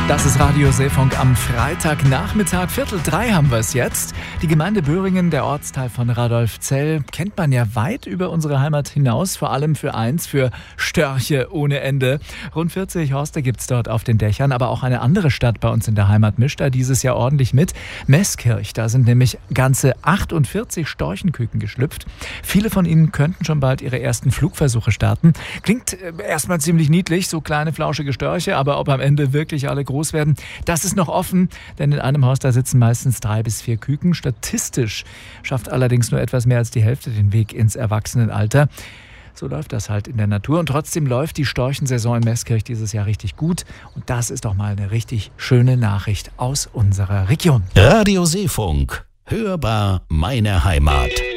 Das ist Radio Seefunk am Freitagnachmittag. 2:45 haben wir es jetzt. Die Gemeinde Böhringen, der Ortsteil von Radolfzell, kennt man ja weit über unsere Heimat hinaus. Vor allem für Störche ohne Ende. Rund 40 Horste gibt es dort auf den Dächern. Aber auch eine andere Stadt bei uns in der Heimat mischt da dieses Jahr ordentlich mit. Meßkirch, da sind nämlich ganze 48 Storchenküken geschlüpft. Viele von ihnen könnten schon bald ihre ersten Flugversuche starten. Klingt erstmal ziemlich niedlich, so kleine flauschige Störche. Aber ob am Ende wirklich alle groß werden, das ist noch offen, denn in einem Haus, da sitzen meistens 3 bis 4 Küken. Statistisch schafft allerdings nur etwas mehr als die Hälfte den Weg ins Erwachsenenalter. So läuft das halt in der Natur und trotzdem läuft die Storchensaison in Meßkirch dieses Jahr richtig gut und das ist doch mal eine richtig schöne Nachricht aus unserer Region. Radio Seefunk, hörbar meine Heimat.